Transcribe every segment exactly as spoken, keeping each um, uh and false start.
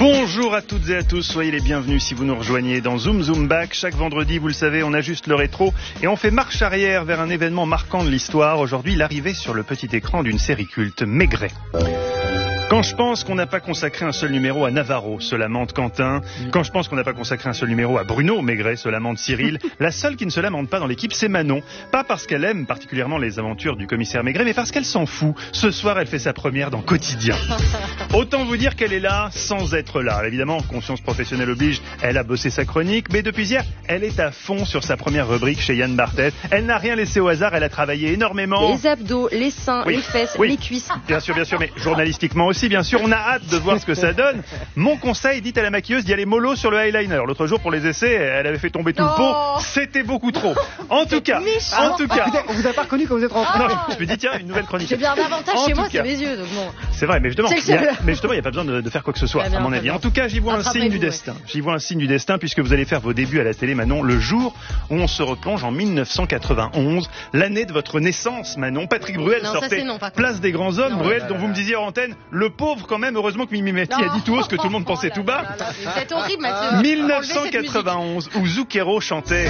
Bonjour à toutes et à tous, soyez les bienvenus si vous nous rejoignez dans Zoom Zoom Back. Chaque vendredi, vous le savez, on ajuste le rétro et on fait marche arrière vers un événement marquant de l'histoire. Aujourd'hui, l'arrivée sur le petit écran d'une série culte, Maigret. Quand je pense qu'on n'a pas consacré un seul numéro à Navarro, se lamente Quentin. Quand je pense qu'on n'a pas consacré un seul numéro à Bruno Maigret, se lamente Cyril. La seule qui ne se lamente pas dans l'équipe, c'est Manon. Pas parce qu'elle aime particulièrement les aventures du commissaire Maigret, mais parce qu'elle s'en fout. Ce soir, elle fait sa première dans Quotidien. Autant vous dire qu'elle est là sans être là. Évidemment, conscience professionnelle oblige, elle a bossé sa chronique, mais depuis hier, elle est à fond sur sa première rubrique chez Yann Barthès. Elle n'a rien laissé au hasard, elle a travaillé énormément. Les abdos, les seins, oui. les fesses, oui. les cuisses. Bien sûr, bien sûr, mais journalistiquement aussi, bien sûr, on a hâte de voir ce que ça donne. Mon conseil, dites à la maquilleuse d'y aller mollo sur le eyeliner. L'autre jour, pour les essais, elle avait fait tomber tout oh. le pot. C'était beaucoup trop. En tout cas, en tout cas. Écoutez, on vous a pas reconnu quand vous êtes rentré. Non, je me dis, tiens, une nouvelle chronique. J'ai bien un avantage en chez moi, cas, c'est mes yeux, donc bon. C'est vrai, mais justement, C'est le seul. il y a, mais justement, il n'y a pas besoin de, de faire quoi que ce soit, bien, à mon avis. bien. En tout cas, j'y vois un signe du destin. J'y vois un signe du destin, puisque vous allez faire vos débuts à la télé, Manon, le jour où on se replonge en mille neuf cent quatre-vingt-onze, l'année de votre naissance, Manon. Patrick Bruel non, ça, sortait non, Place des grands hommes. Non, Bruel, là, dont là, vous là. me disiez en antenne, le pauvre quand même, heureusement que Mimi Mati a dit tout haut ce que tout le monde pensait tout bas. C'est horrible, Mathieu. mille neuf cent quatre-vingt-onze, où Zucchero chantait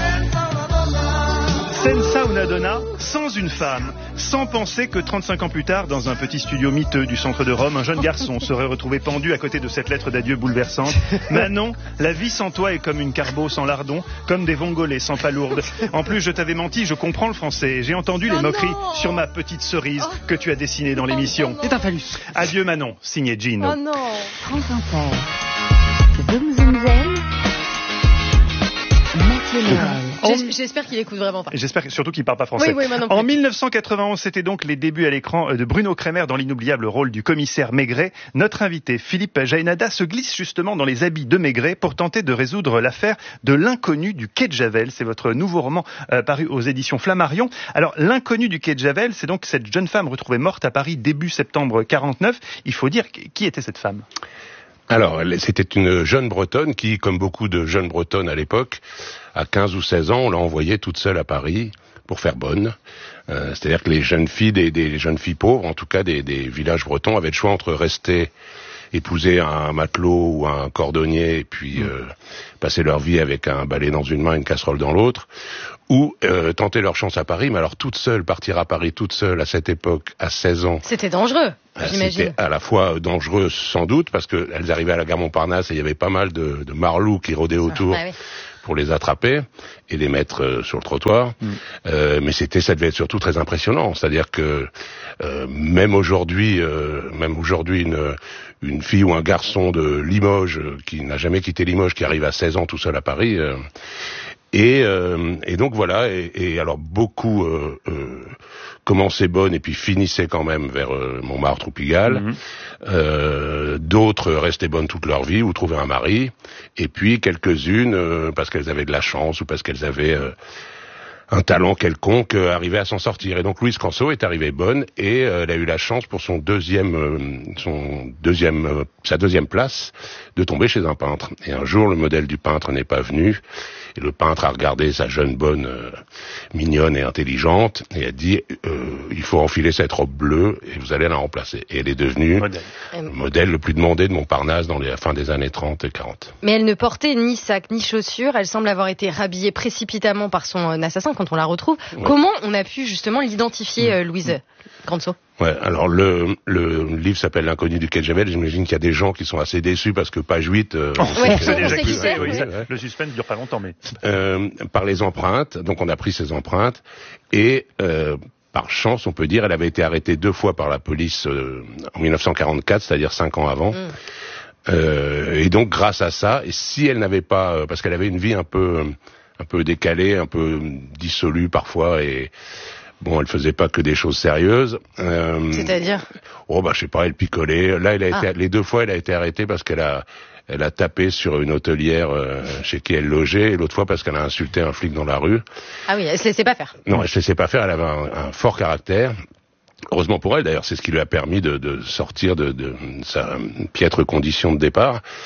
Senza una donna, sans une femme, sans penser que trente-cinq ans plus tard, dans un petit studio miteux du centre de Rome, un jeune garçon serait retrouvé pendu à côté de cette lettre d'adieu bouleversante. Manon, la vie sans toi est comme une carbo sans lardon, comme des vongolais sans palourde. En plus, je t'avais menti, je comprends le français. J'ai entendu les Oh moqueries non. sur ma petite cerise que tu as dessinée dans l'émission. C'est un phallus. Adieu Manon, signé Gino. Oh non. France Inter. Zoom Zoom Zen. Mathieu Noël. J'es- J'espère qu'il écoute vraiment pas. J'espère surtout qu'il ne parle pas français. Oui, oui, moi non plus. En mille neuf cent quatre-vingt-onze, c'était donc les débuts à l'écran de Bruno Kremer dans l'inoubliable rôle du commissaire Maigret. Notre invité, Philippe Jaénada, se glisse justement dans les habits de Maigret pour tenter de résoudre l'affaire de l'inconnu du quai de Javel. C'est votre nouveau roman euh, paru aux éditions Flammarion. Alors, l'inconnu du quai de Javel, c'est donc cette jeune femme retrouvée morte à Paris début septembre quarante-neuf. Il faut dire, qui était cette femme ? Alors, elle- c'était une jeune Bretonne qui, comme beaucoup de jeunes Bretonnes à l'époque, à quinze ou seize ans, on l'a envoyée toute seule à Paris pour faire bonne. Euh, c'est-à-dire que les jeunes filles, des, des jeunes filles pauvres, en tout cas des, des villages bretons, avaient le choix entre rester épouser un matelot ou un cordonnier et puis euh, passer leur vie avec un balai dans une main et une casserole dans l'autre, ou euh, tenter leur chance à Paris, mais alors toute seule, partir à Paris toute seule à cette époque, à seize ans. C'était dangereux, Euh, j'imagine. C'était à la fois dangereux sans doute parce qu'elles arrivaient à la gare Montparnasse et il y avait pas mal de, de marlous qui rôdaient autour Ah, ouais. pour les attraper et les mettre euh, sur le trottoir. Mm. Euh, mais c'était, ça devait être surtout très impressionnant. C'est-à-dire que euh, même aujourd'hui, euh, même aujourd'hui, une, une fille ou un garçon de Limoges euh, qui n'a jamais quitté Limoges, qui arrive à seize ans tout seul à Paris. Euh, et, euh, et donc voilà. Et, et alors beaucoup euh, euh, commençaient bonnes et puis finissaient quand même vers euh, Montmartre ou Pigalle. Mhm. Euh, d'autres restaient bonnes toute leur vie ou trouvaient un mari. Et puis quelques-unes, euh, parce qu'elles avaient de la chance ou parce qu'elles avaient euh, un talent quelconque, euh, arrivaient à s'en sortir. Et donc Louise Canso est arrivée bonne et euh, elle a eu la chance pour son deuxième, euh, son deuxième, euh, sa deuxième place de tomber chez un peintre. Et un jour, le modèle du peintre n'est pas venu. Et le peintre a regardé sa jeune bonne, euh, mignonne et intelligente, et a dit euh, il faut enfiler cette robe bleue et vous allez la remplacer. Et elle est devenue Modèle. le modèle le plus demandé de Montparnasse dans les la fin des années trente et quarante. Mais elle ne portait ni sac ni chaussures. Elle semble avoir été rhabillée précipitamment par son euh, assassin quand on la retrouve. Ouais. Comment on a pu justement l'identifier, euh, Louise Canso? Ouais, alors le, le livre s'appelle L'inconnu du quai de Javel. J'imagine qu'il y a des gens qui sont assez déçus parce que page huit, euh, Oh, Ouais, c'est on déjà sait qui qui c'est, c'est, oui, oui. ça- Le suspense dure pas longtemps, mais... euh, par les empreintes. Donc on a pris ces empreintes et euh, par chance, on peut dire, elle avait été arrêtée deux fois par la police euh, en mille neuf cent quarante-quatre, c'est-à-dire cinq ans avant. Mm. Euh, et donc grâce à ça, et si elle n'avait pas, euh, parce qu'elle avait une vie un peu, un peu décalée, un peu dissolue parfois, et bon, elle faisait pas que des choses sérieuses. Euh, C'est-à-dire? Oh bah je sais pas, elle picolait. Là, elle a Ah. été, les deux fois, elle a été arrêtée parce qu'elle a, elle a tapé sur une hôtelière euh, chez qui elle logeait, et l'autre fois parce qu'elle a insulté un flic dans la rue. Ah oui, elle se laissait pas faire. Non, elle se laissait pas faire. Elle avait un, un fort caractère. Heureusement pour elle, d'ailleurs, c'est ce qui lui a permis de, de sortir de, de sa piètre condition de départ.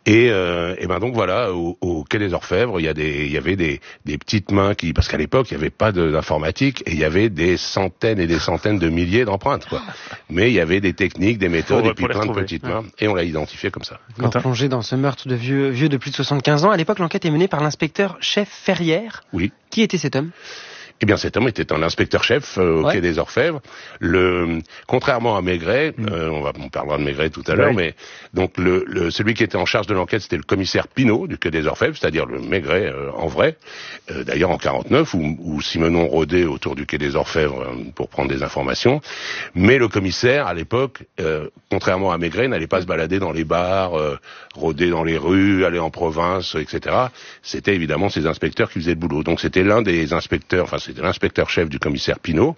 Et, euh, et ben donc voilà, au, au Quai des Orfèvres, il y a des, il y avait des, des petites mains qui, parce qu'à l'époque il n'y avait pas de, d'informatique et il y avait des centaines et des centaines de milliers d'empreintes, quoi. Mais il y avait des techniques, des méthodes pour, et puis plein de petites ouais. mains et on l'a identifié comme ça. Quand plongé dans ce meurtre de vieux, vieux de plus de soixante-quinze ans, à l'époque l'enquête est menée par l'inspecteur chef Ferrière. Oui. Qui était cet homme ? Eh bien, cet homme était un inspecteur-chef euh, au ouais. Quai des Orfèvres. Le, contrairement à Maigret, mmh. euh, on va, on parlera de Maigret tout à l'heure, oui. mais donc le, le, celui qui était en charge de l'enquête, c'était le commissaire Pinault du Quai des Orfèvres, c'est-à-dire le Maigret euh, en vrai. Euh, d'ailleurs, en quarante-neuf, où, où Simenon rôdait autour du Quai des Orfèvres euh, pour prendre des informations. Mais le commissaire, à l'époque, euh, contrairement à Maigret, n'allait pas se balader dans les bars, euh, rôder dans les rues, aller en province, et cetera. C'était évidemment ces inspecteurs qui faisaient le boulot. Donc c'était l'un des inspecteurs, enfin c'était l'inspecteur-chef du commissaire Pinault.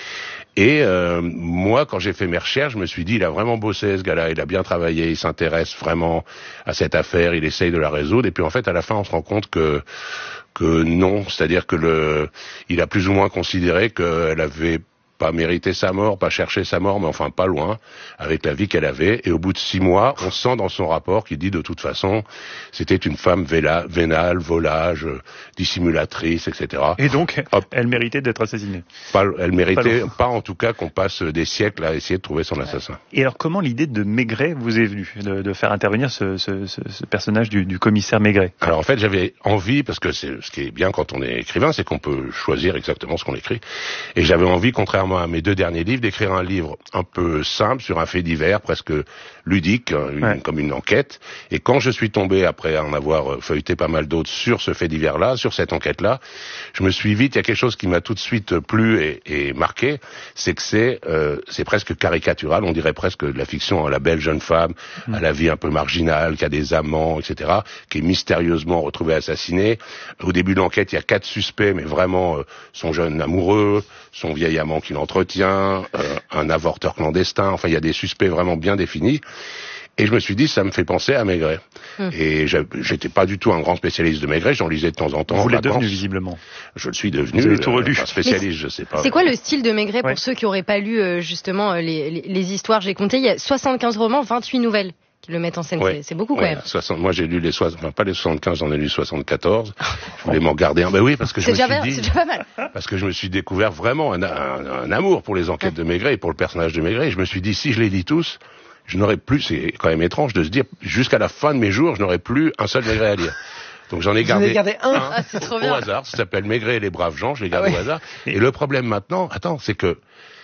Et euh, moi, quand j'ai fait mes recherches, je me suis dit, il a vraiment bossé, ce gars-là, il a bien travaillé, il s'intéresse vraiment à cette affaire, il essaye de la résoudre. Et puis en fait, à la fin, on se rend compte que que non, c'est-à-dire que le, il a plus ou moins considéré qu'elle avait pas mérité sa mort, pas cherché sa mort, mais enfin pas loin, avec la vie qu'elle avait. Et au bout de six mois, on sent dans son rapport qu'il dit de toute façon, c'était une femme véla, vénale, volage, dissimulatrice, et cetera. Et donc, Hop. elle méritait d'être assassinée. Pas, elle méritait, pas, pas en tout cas qu'on passe des siècles à essayer de trouver son assassin. Et alors, comment l'idée de Maigret vous est venue, de, de faire intervenir ce, ce, ce, ce personnage du, du commissaire Maigret? Alors en fait, j'avais envie, parce que c'est ce qui est bien quand on est écrivain, c'est qu'on peut choisir exactement ce qu'on écrit. Et j'avais envie, contrairement à mes deux derniers livres, d'écrire un livre un peu simple sur un fait divers, presque ludique, une, ouais. comme une enquête. Et quand je suis tombé, après en avoir feuilleté pas mal d'autres, sur ce fait divers-là, sur cette enquête-là, je me suis vite, il y a quelque chose qui m'a tout de suite plu et, et marqué, c'est que c'est euh, c'est presque caricatural, on dirait presque de la fiction, hein, la belle jeune femme, mmh. à la vie un peu marginale, qui a des amants, et cetera, qui est mystérieusement retrouvée assassinée. Au début de l'enquête, il y a quatre suspects, mais vraiment euh, son jeune amoureux, son vieil amant qui l'entretient, euh, un avorteur clandestin, enfin il y a des suspects vraiment bien définis. Et je me suis dit, ça me fait penser à Maigret. Hum. Et j'étais pas du tout un grand spécialiste de Maigret, j'en lisais de temps en temps. Vous l'êtes devenu, visiblement. Je le suis devenu. Vous avez tout relu. Un spécialiste, je sais pas. C'est quoi le style de Maigret pour ouais. ceux qui auraient pas lu, euh, justement, les, les, les histoires? J'ai compté, il y a soixante-quinze romans, vingt-huit nouvelles qui le mettent en scène. Ouais. C'est beaucoup, quand ouais. même. soixante, moi, j'ai lu les soixante, enfin, pas les soixante-quinze, j'en ai lu soixante-quatorze. Je voulais m'en garder un. Ben oui, parce que je me suis bien, dit. C'est déjà pas mal. Parce que je me suis découvert vraiment un, un, un amour pour les enquêtes de Maigret et pour le personnage de Maigret. Et je me suis dit, si je les lis tous, je n'aurais plus, c'est quand même étrange de se dire, jusqu'à la fin de mes jours, je n'aurais plus un seul Maigret à lire. Donc j'en ai gardé, gardé un, un ah, c'est trop au bien. hasard, ça s'appelle Maigret et les braves gens, je l'ai gardé ah ouais. au hasard. Et le problème maintenant, attends, c'est que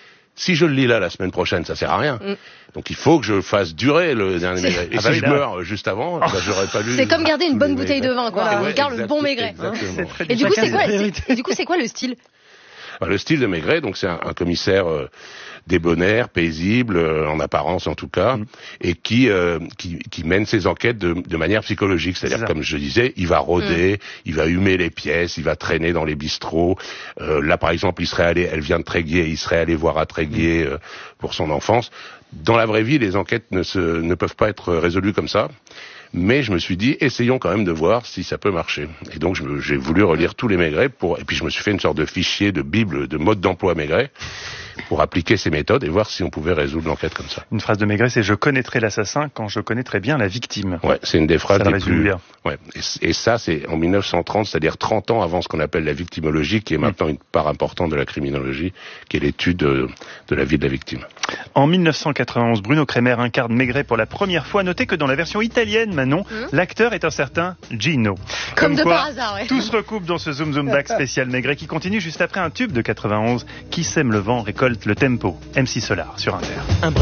si je le lis là la semaine prochaine, ça sert à rien. Mm. Donc il faut que je fasse durer le dernier Maigret. Et ah bah si je là. meurs juste avant, oh. bah, j'aurais pas lu. C'est comme garder une bonne bouteille Maigret. de vin, quoi. Ouais, on ouais, garde le bon Maigret. Hein. Et du coup, c'est quoi, et du coup, c'est quoi le style? Bah, le style de Maigret, donc c'est un, un commissaire euh, débonnaire, paisible, euh, en apparence en tout cas, mmh. et qui, euh, qui qui mène ses enquêtes de, de manière psychologique. C'est-à-dire, comme je disais, il va rôder, mmh. il va humer les pièces, il va traîner dans les bistrots. Euh, là, par exemple, il serait allé, elle vient de Tréguier, il serait allé voir à Tréguier mmh. euh, pour son enfance. Dans la vraie vie, les enquêtes ne se ne peuvent pas être résolues comme ça. Mais je me suis dit, essayons quand même de voir si ça peut marcher. Et donc, j'ai voulu relire tous les Maigret pour, et puis je me suis fait une sorte de fichier, de bible, de mode d'emploi Maigret, pour appliquer ces méthodes et voir si on pouvait résoudre l'enquête comme ça. Une phrase de Maigret, c'est « Je connaîtrai l'assassin quand je connaîtrai bien la victime ». Ouais, c'est une des phrases ça les plus... bien. Ouais. Et, et ça, c'est en mille neuf cent trente, c'est-à-dire trente ans avant ce qu'on appelle la victimologie, qui est maintenant mmh. une part importante de la criminologie, qui est l'étude de, de la vie de la victime. En mille neuf cent quatre-vingt-onze, Bruno Kremer incarne Maigret pour la première fois. Notez que dans la version italienne, Manon, mmh. l'acteur est un certain Gino. Comme, Comme de quoi, par hasard, ouais. Tout se recoupe dans ce Zoom Zoom Back spécial Maigret qui continue juste après un tube de quatre-vingt-onze. Qui sème le vent récolte le tempo. M C Solar sur Inter.